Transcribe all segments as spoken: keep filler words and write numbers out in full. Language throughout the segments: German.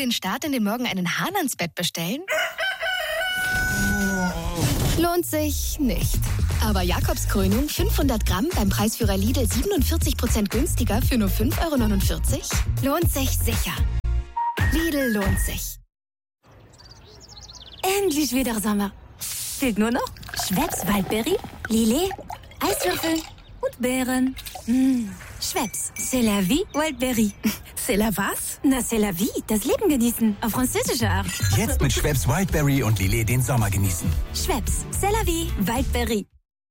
den Start in den Morgen einen Hahn ans Bett bestellen? Lohnt sich nicht. Aber Jakobskrönung fünfhundert Gramm beim Preisführer Lidl siebenundvierzig Prozent günstiger für nur fünf Euro neunundvierzig? Lohnt sich sicher. Lidl lohnt sich. Endlich wieder Sommer. Fehlt nur noch Schweppes Waldbeere, Lillet, Eiswürfel und Beeren. Mmh. Schweppes, c'est la vie, Wildberry. C'est la was? Na, c'est la vie, das Leben genießen. Auf französische Art. Jetzt mit Schweppes Wildberry und Lillet den Sommer genießen. Schweppes, c'est la vie, Wildberry.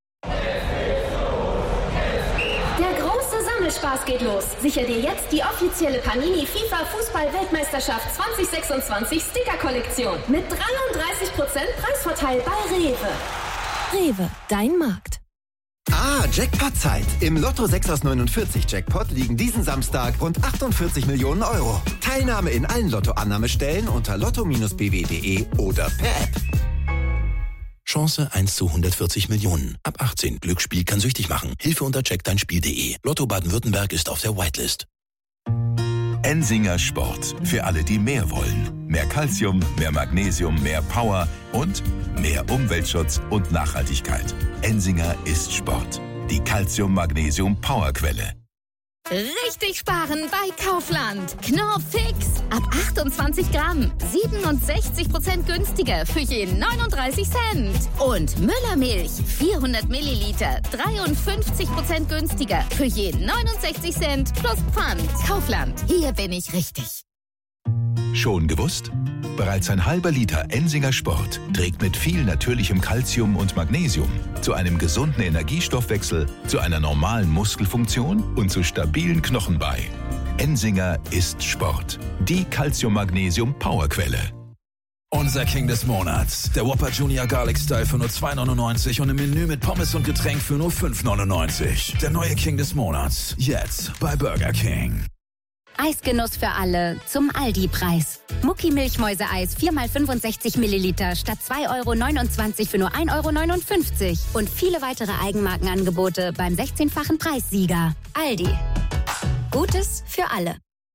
Der große Sammelspaß geht los. Sichere dir jetzt die offizielle Panini FIFA Fußball-Weltmeisterschaft zwanzig sechsundzwanzig Sticker-Kollektion. Mit dreiunddreißig Prozent Preisvorteil bei Rewe. Rewe, dein Markt. Ah, Jackpot-Zeit. Im Lotto sechs aus neunundvierzig Jackpot liegen diesen Samstag rund achtundvierzig Millionen Euro. Teilnahme in allen Lotto-Annahmestellen unter lotto Bindestrich b w punkt d e oder per App. Chance eins zu hundertvierzig Millionen. Ab achtzehn. Glücksspiel kann süchtig machen. Hilfe unter check dein Spiel punkt d e. Lotto Baden-Württemberg ist auf der Whitelist. Ensinger Sport. Für alle, die mehr wollen. Mehr Calcium, mehr Magnesium, mehr Power und mehr Umweltschutz und Nachhaltigkeit. Ensinger ist Sport. Die Calcium-Magnesium-Powerquelle. Richtig sparen bei Kaufland. Knorr Fix. Ab achtundzwanzig Gramm. siebenundsechzig Prozent günstiger für jeden neununddreißig Cent. Und Müllermilch. vierhundert Milliliter. dreiundfünfzig Prozent günstiger für jeden neunundsechzig Cent plus Pfand. Kaufland. Hier bin ich richtig. Schon gewusst? Bereits ein halber Liter Ensinger Sport trägt mit viel natürlichem Calcium und Magnesium zu einem gesunden Energiestoffwechsel, zu einer normalen Muskelfunktion und zu stabilen Knochen bei. Ensinger ist Sport. Die Calcium-Magnesium-Powerquelle. Unser King des Monats. Der Whopper Junior Garlic Style für nur zwei neunundneunzig und im Menü mit Pommes und Getränk für nur fünf neunundneunzig. Der neue King des Monats. Jetzt bei Burger King. Eisgenuss für alle zum Aldi-Preis. Mucki Milchmäuseeis vier mal fünfundsechzig Milliliter statt zwei Euro neunundzwanzig für nur ein Euro neunundfünfzig. Und viele weitere Eigenmarkenangebote beim sechzehnfachen Preissieger. Aldi. Gutes für alle.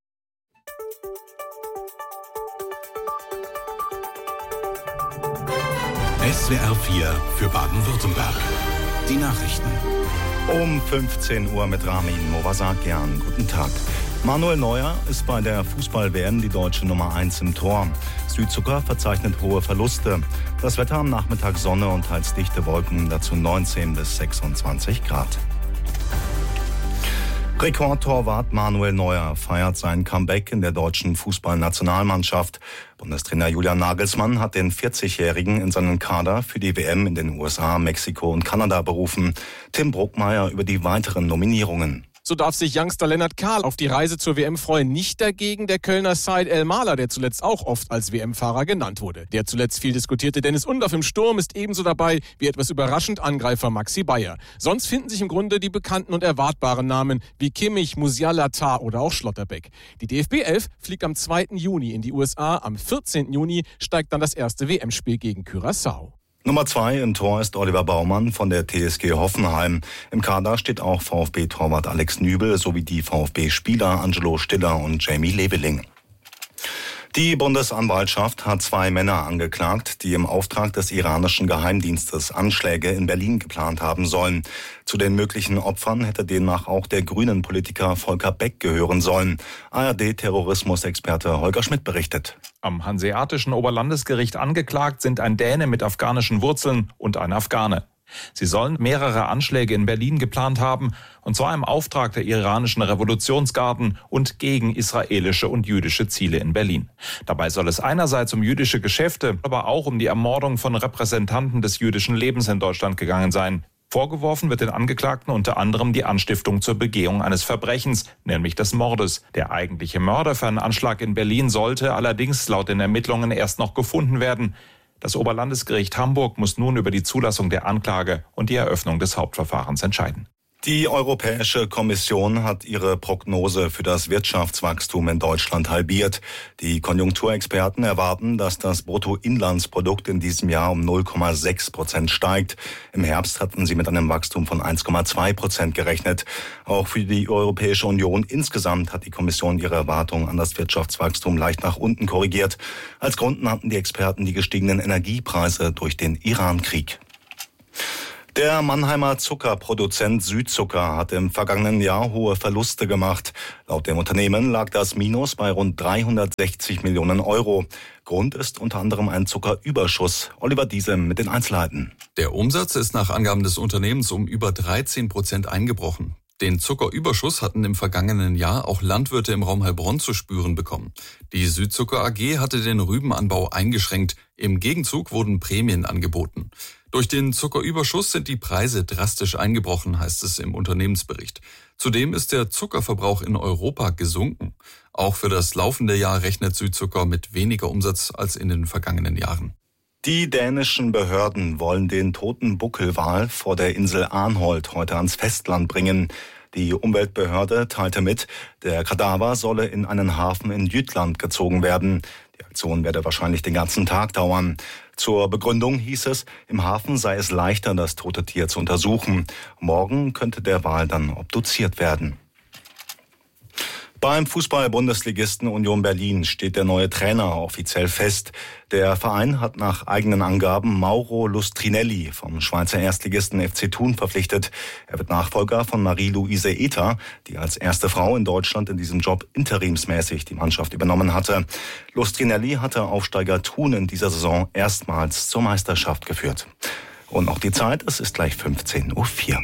S W R vier für Baden-Württemberg. Die Nachrichten. Um fünfzehn Uhr mit Ramin Movasakian. Guten Tag. Manuel Neuer ist bei der Fußball-W M die deutsche Nummer eins im Tor. Südzucker verzeichnet hohe Verluste. Das Wetter am Nachmittag Sonne und teils dichte Wolken, dazu neunzehn bis sechsundzwanzig Grad. Rekordtorwart Manuel Neuer feiert sein Comeback in der deutschen Fußballnationalmannschaft. Bundestrainer Julian Nagelsmann hat den vierzigjährigen in seinen Kader für die W M in den U S A, Mexiko und Kanada berufen. Tim Bruckmeier über die weiteren Nominierungen. So darf sich Youngster Lennart Kahl auf die Reise zur W M freuen. Nicht dagegen der Kölner Said El-Mahler, der zuletzt auch oft als W M-Fahrer genannt wurde. Der zuletzt viel diskutierte Dennis Undorf im Sturm ist ebenso dabei wie etwas überraschend Angreifer Maxi Bayer. Sonst finden sich im Grunde die bekannten und erwartbaren Namen wie Kimmich, Musiala, Tah oder auch Schlotterbeck. Die D F B elf fliegt am zweiten Juni in die U S A. Am vierzehnten Juni steigt dann das erste W M-Spiel gegen Curaçao. Nummer zwei im Tor ist Oliver Baumann von der T S G Hoffenheim. Im Kader steht auch VfB-Torwart Alex Nübel sowie die VfB-Spieler Angelo Stiller und Jamie Leveling. Die Bundesanwaltschaft hat zwei Männer angeklagt, die im Auftrag des iranischen Geheimdienstes Anschläge in Berlin geplant haben sollen. Zu den möglichen Opfern hätte demnach auch der Grünen-Politiker Volker Beck gehören sollen. A R D-Terrorismusexperte Holger Schmidt berichtet. Am Hanseatischen Oberlandesgericht angeklagt sind ein Däne mit afghanischen Wurzeln und ein Afghane. Sie sollen mehrere Anschläge in Berlin geplant haben, und zwar im Auftrag der iranischen Revolutionsgarden und gegen israelische und jüdische Ziele in Berlin. Dabei soll es einerseits um jüdische Geschäfte, aber auch um die Ermordung von Repräsentanten des jüdischen Lebens in Deutschland gegangen sein. Vorgeworfen wird den Angeklagten unter anderem die Anstiftung zur Begehung eines Verbrechens, nämlich des Mordes. Der eigentliche Mörder für einen Anschlag in Berlin sollte allerdings laut den Ermittlungen erst noch gefunden werden. Das Oberlandesgericht Hamburg muss nun über die Zulassung der Anklage und die Eröffnung des Hauptverfahrens entscheiden. Die Europäische Kommission hat ihre Prognose für das Wirtschaftswachstum in Deutschland halbiert. Die Konjunkturexperten erwarten, dass das Bruttoinlandsprodukt in diesem Jahr um null Komma sechs Prozent steigt. Im Herbst hatten sie mit einem Wachstum von eins Komma zwei Prozent gerechnet. Auch für die Europäische Union insgesamt hat die Kommission ihre Erwartungen an das Wirtschaftswachstum leicht nach unten korrigiert. Als Grund nannten die Experten die gestiegenen Energiepreise durch den Iran-Krieg. Der Mannheimer Zuckerproduzent Südzucker hat im vergangenen Jahr hohe Verluste gemacht. Laut dem Unternehmen lag das Minus bei rund dreihundertsechzig Millionen Euro. Grund ist unter anderem ein Zuckerüberschuss. Oliver Diesem mit den Einzelheiten. Der Umsatz ist nach Angaben des Unternehmens um über dreizehn Prozent eingebrochen. Den Zuckerüberschuss hatten im vergangenen Jahr auch Landwirte im Raum Heilbronn zu spüren bekommen. Die Südzucker A G hatte den Rübenanbau eingeschränkt. Im Gegenzug wurden Prämien angeboten. Durch den Zuckerüberschuss sind die Preise drastisch eingebrochen, heißt es im Unternehmensbericht. Zudem ist der Zuckerverbrauch in Europa gesunken. Auch für das laufende Jahr rechnet Südzucker mit weniger Umsatz als in den vergangenen Jahren. Die dänischen Behörden wollen den toten Buckelwal vor der Insel Arnholt heute ans Festland bringen. Die Umweltbehörde teilte mit, der Kadaver solle in einen Hafen in Jütland gezogen werden. Die Aktion werde wahrscheinlich den ganzen Tag dauern. Zur Begründung hieß es, im Hafen sei es leichter, das tote Tier zu untersuchen. Morgen könnte der Wal dann obduziert werden. Beim Fußball-Bundesligisten Union Berlin steht der neue Trainer offiziell fest. Der Verein hat nach eigenen Angaben Mauro Lustrinelli vom Schweizer Erstligisten F C Thun verpflichtet. Er wird Nachfolger von Marie-Louise Ether, die als erste Frau in Deutschland in diesem Job interimsmäßig die Mannschaft übernommen hatte. Lustrinelli hatte Aufsteiger Thun in dieser Saison erstmals zur Meisterschaft geführt. Und noch die Zeit, es ist gleich fünfzehn Uhr vier.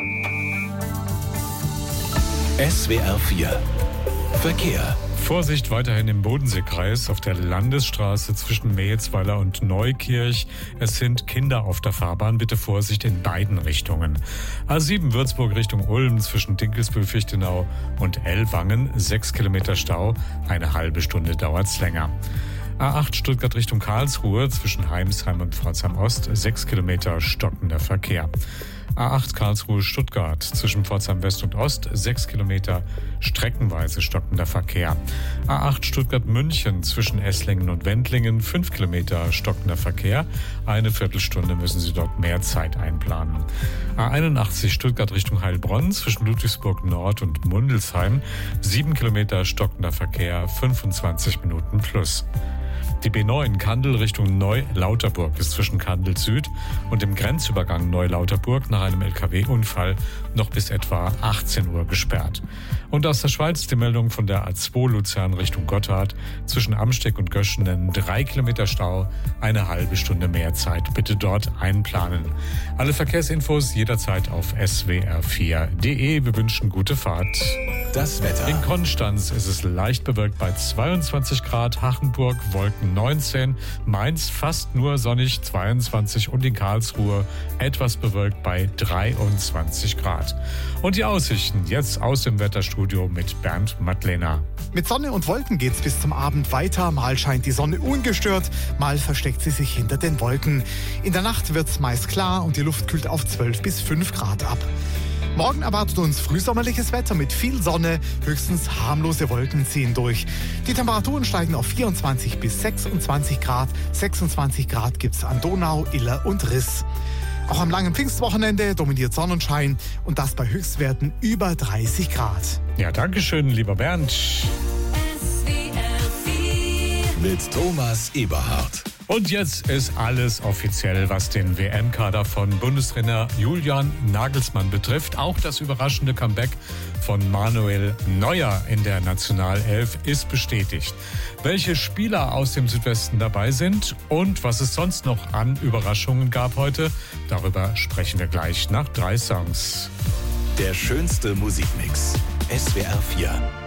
S W R vier Verkehr. Vorsicht weiterhin im Bodenseekreis auf der Landesstraße zwischen Mehetsweiler und Neukirch. Es sind Kinder auf der Fahrbahn. Bitte Vorsicht in beiden Richtungen. A sieben Würzburg Richtung Ulm zwischen Dinkelsbühl-Fichtenau und Ellwangen. Sechs Kilometer Stau. Eine halbe Stunde dauert's länger. A acht Stuttgart Richtung Karlsruhe zwischen Heimsheim und Pforzheim-Ost. Sechs Kilometer stockender Verkehr. A acht Karlsruhe-Stuttgart zwischen Pforzheim West und Ost, sechs Kilometer streckenweise stockender Verkehr. A acht Stuttgart-München zwischen Esslingen und Wendlingen, fünf Kilometer stockender Verkehr. Eine Viertelstunde müssen Sie dort mehr Zeit einplanen. A einundachtzig Stuttgart Richtung Heilbronn zwischen Ludwigsburg Nord und Mundelsheim, sieben Kilometer stockender Verkehr, fünfundzwanzig Minuten plus. Die B neun Kandel Richtung Neu-Lauterburg ist zwischen Kandel Süd und dem Grenzübergang Neu-Lauterburg nach einem L K W-Unfall noch bis etwa achtzehn Uhr gesperrt. Und aus der Schweiz die Meldung von der A zwei Luzern Richtung Gotthard zwischen Amsteck und Göschenen, drei Kilometer Stau, eine halbe Stunde mehr Zeit. Bitte dort einplanen. Alle Verkehrsinfos jederzeit auf S W R vier Punkt de. Wir wünschen gute Fahrt. Das Wetter. In Konstanz ist es leicht bewölkt bei zweiundzwanzig Grad, Hachenburg Wolken neunzehn, Mainz fast nur sonnig zweiundzwanzig und in Karlsruhe etwas bewölkt bei dreiundzwanzig Grad. Und die Aussichten jetzt aus dem Wetterstudio mit Bernd Madlener. Mit Sonne und Wolken geht's bis zum Abend weiter. Mal scheint die Sonne ungestört, mal versteckt sie sich hinter den Wolken. In der Nacht wird's meist klar und die Luft kühlt auf zwölf bis fünf Grad ab. Morgen erwartet uns frühsommerliches Wetter mit viel Sonne, höchstens harmlose Wolken ziehen durch. Die Temperaturen steigen auf vierundzwanzig bis sechsundzwanzig Grad. sechsundzwanzig Grad gibt's an Donau, Iller und Riss. Auch am langen Pfingstwochenende dominiert Sonnenschein und das bei Höchstwerten über dreißig Grad. Ja, danke schön, lieber Bernd. Mit Thomas Eberhardt. Und jetzt ist alles offiziell, was den W M-Kader von Bundestrainer Julian Nagelsmann betrifft. Auch das überraschende Comeback von Manuel Neuer in der Nationalelf ist bestätigt. Welche Spieler aus dem Südwesten dabei sind und was es sonst noch an Überraschungen gab heute, darüber sprechen wir gleich nach drei Songs. Der schönste Musikmix. S W R vier.